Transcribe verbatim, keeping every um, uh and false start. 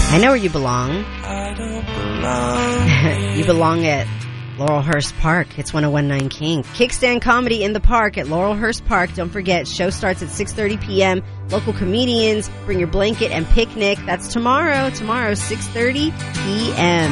I know where you belong. I don't belong. You belong at Laurelhurst Park. It's one oh one point nine King. Kickstand Comedy in the Park at Laurelhurst Park. Don't forget, show starts at six thirty p.m. Local comedians, bring your blanket and picnic. That's tomorrow. Tomorrow, six thirty p.m.